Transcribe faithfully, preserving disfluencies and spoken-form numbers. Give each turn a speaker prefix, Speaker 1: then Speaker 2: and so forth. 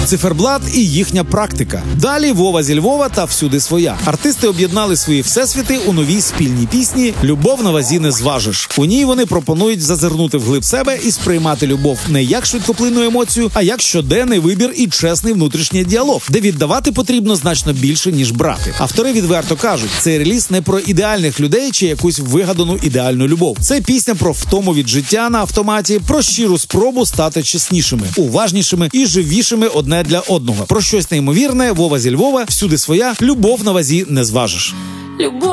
Speaker 1: Циферблат і їхня практика. Далі Вова зі Львова та всюди своя. Артисти об'єднали свої всесвіти у новій спільній пісні «Любов на вазі не зважиш». У ній вони пропонують зазирнути вглиб себе і сприймати любов не як швидкоплинну емоцію, а як щоденний вибір і чесний внутрішній діалог, де віддавати потрібно значно більше, ніж брати. Автори відверто кажуть, цей реліз не про ідеальних людей чи якусь вигадану ідеальну любов. Це пісня про втому від життя на автоматі, про щиру спробу стати чеснішими, уважнішими і живішими одне для одного. Про щось неймовірне, Вова зі Львова, всюди своя, любов на вазі не зважиш.
Speaker 2: Любов